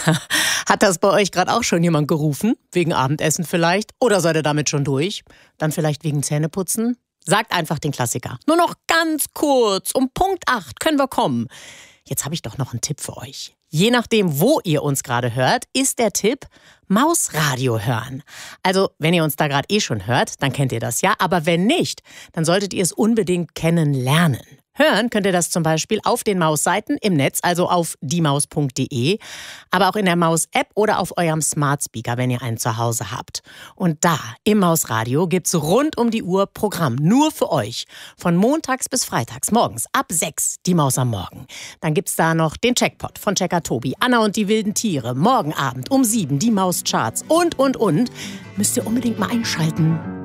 Hat das bei euch gerade auch schon jemand gerufen? Wegen Abendessen vielleicht? Oder seid ihr damit schon durch? Dann vielleicht wegen Zähneputzen? Sagt einfach den Klassiker. Nur noch ganz kurz, um Punkt 8 können wir kommen. Jetzt habe ich doch noch einen Tipp für euch. Je nachdem, wo ihr uns gerade hört, ist der Tipp Mausradio hören. Also, wenn ihr uns da gerade schon hört, dann kennt ihr das ja. Aber wenn nicht, dann solltet ihr es unbedingt kennenlernen. Hören könnt ihr das zum Beispiel auf den Mausseiten im Netz, also auf diemaus.de, aber auch in der Maus-App oder auf eurem Smart-Speaker, wenn ihr einen zu Hause habt. Und da, im Mausradio, gibt's rund um die Uhr Programm, nur für euch. Von montags bis freitags, morgens ab 6, die Maus am Morgen. Dann gibt's da noch den Checkpot von Checker Tobi, Anna und die wilden Tiere, morgen Abend um 7, die Mauscharts und. Müsst ihr unbedingt mal einschalten.